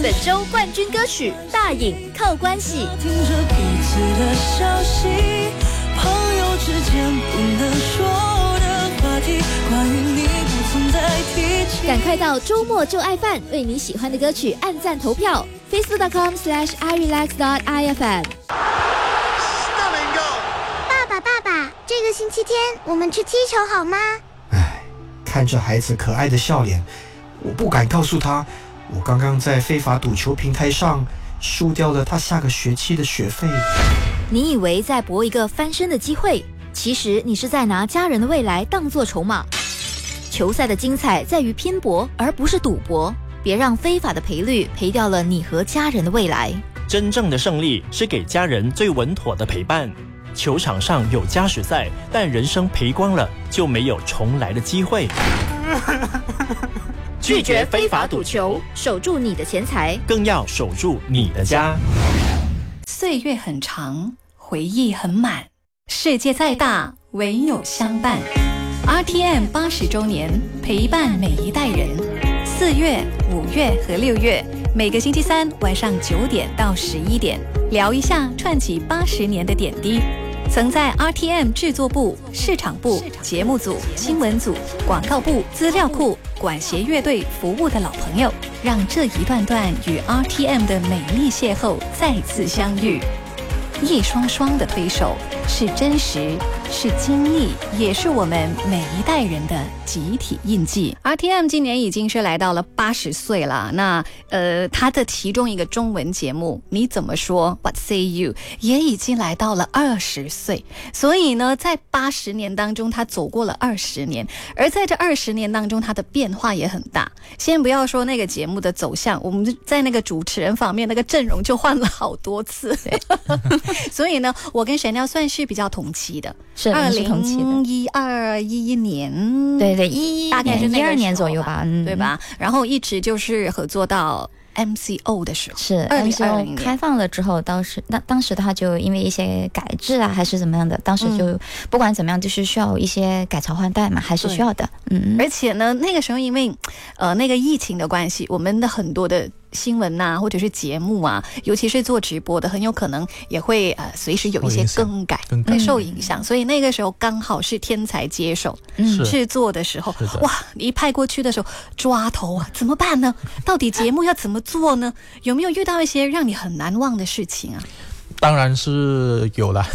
本周冠军歌曲《大隐靠关系》。 听着彼此的消息，朋友之间不能说的话题，关于你不曾再提起。 赶快到周末就爱饭，为你喜欢的歌曲按赞投票 facebook.com/irelax.ifm。 爸爸，这个星期天我们去踢球好吗？ 看着孩子可爱的笑脸，我不敢告诉他，我刚刚在非法赌球平台上输掉了他下个学期的学费。 你以为在搏一个翻身的机会，其实你是在拿家人的未来当作筹码。球赛的精彩在于拼搏，而不是赌博。别让非法的赔率赔掉了你和家人的未来。 真正的胜利是给家人最稳妥的陪伴。球场上有加时赛，但人生赔光了就没有重来的机会。 拒绝非法赌球，守住你的钱财， 更要守住你的家。 岁月很长，回忆很满，世界再大，唯有相伴。RTM 80周年，陪伴每一代人。4月、5月和6月，每个星期三晚上9点到11点，聊一下串起80年的点滴。曾在 RTM 制作部、市场部、节目组、新闻组、广告部、资料库、管弦乐队服务的老朋友，让这一段段与 RTM 的美丽邂逅再次相遇。一双双的推手，是真实，是经历，也是我们每一代人的集体印记。RTM 今年已经是来到了80岁了，那它的其中一个中文节目你怎么说 What Say You 也已经来到了20岁，所以呢在80年当中它走过了20年，而在这20年当中它的变化也很大。先不要说那个节目的走向，我们在那个主持人方面那个阵容就换了好多次所以呢我跟Chanel算是比较同期的， 是同期的 2011年， 对， 大概是那个 12年左右吧， 对吧？然后一直就是合作到MCO 的时候， 是MCO 开放了之后，当时的话就因为一些改制啊还是怎么样的，当时就不管怎么样就是需要一些改朝换代嘛，还是需要的。 而且呢那个时候因为那个疫情的关系，我们的很多的新闻啊或者是节目啊，尤其是做直播的，很有可能也会随时有一些更改会受影响，所以那个时候刚好是天才接手制作的时候，哇，一派过去的时候抓头啊，怎么办呢？到底节目要怎么做呢？有没有遇到一些让你很难忘的事情啊？ 当然是有啦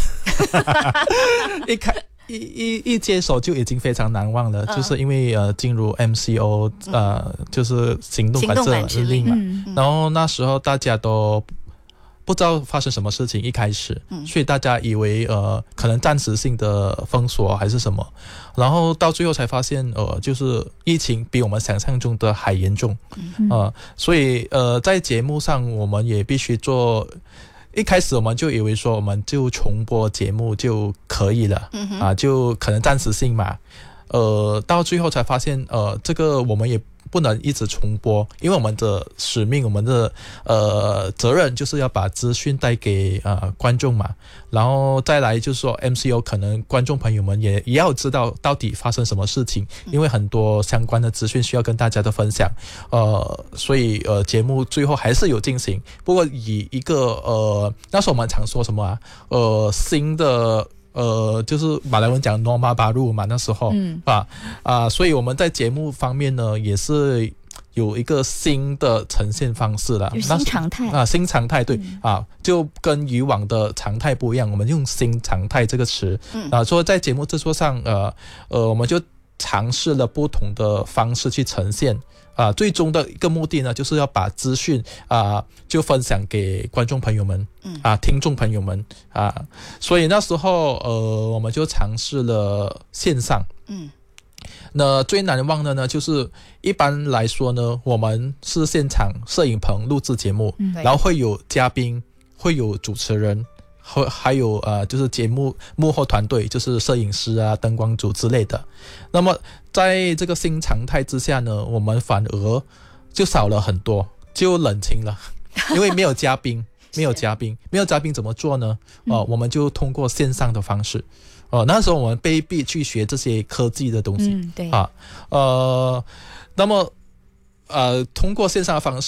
一接手就已经非常难忘了，就是因为进入 MCO 就是行动管制令嘛，然后那时候大家都不知道发生什么事情，一开始所以大家以为可能暂时性的封锁还是什么，然后到最后才发现就是疫情比我们想象中的还严重，所以在节目上我们也必须做。一开始我们就以为说我们就重播节目就可以了，就可能暂时性嘛，到最后才发现这个我们也不能一直重播，因为我们的使命，我们的责任就是要把资讯带给观众嘛，然后再来就是说 MCO 可能观众朋友们也要知道到底发生什么事情，因为很多相关的资讯需要跟大家的分享，所以节目最后还是有进行，不过以一个那时候我们常说什么新的就是马来文讲 norma baru 嘛，那时候所以我们在节目方面呢也是有一个新的呈现方式了， 新常态新常态，对就跟以往的常态不一样，我们用新常态这个词所以在节目制作上我们就尝试了不同的方式去呈现最终的一个目的呢，就是要把资讯就分享给观众朋友们听众朋友们所以那时候我们就尝试了线上那最难忘的呢，就是一般来说呢，我们是现场摄影棚录制节目，然后会有嘉宾，会有主持人，还有就是节目幕后团队，就是摄影师灯光组之类的。那么在这个新常态之下呢，我们反而就少了很多，就冷清了，因为没有嘉宾没有嘉宾怎么做呢？我们就通过线上的方式那时候我们被逼去学这些科技的东西， 对那么通过线上的方式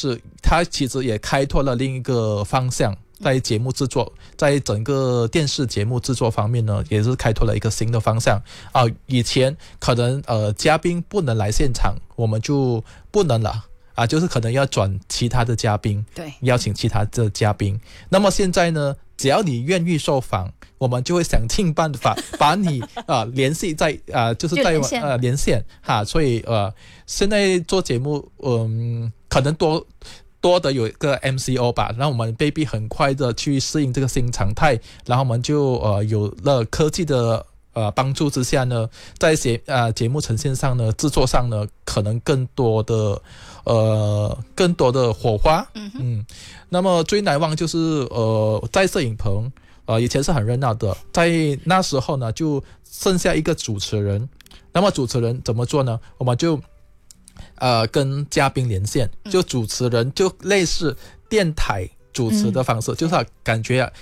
它其实也开拓了另一个方向，在节目制作，在整个电视节目制作方面呢，也是开拓了一个新的方向啊。以前可能嘉宾不能来现场，我们就不能了啊，就是可能要转其他的嘉宾， 对， 邀请其他的嘉宾。那么现在呢，只要你愿意受访，我们就会想尽办法把你联系在就是在连线哈。所以现在做节目可能多的有一个 MCO 吧，让我们被逼很快的去适应这个新常态，然后我们就有了科技的帮助之下呢，在节目呈现上呢，制作上呢，可能更多的火花。那么最难忘就是在摄影棚以前是很热闹的，在那时候呢就剩下一个主持人。那么主持人怎么做呢？我们就跟嘉宾连线，就主持人就类似电台主持的方式，就是感觉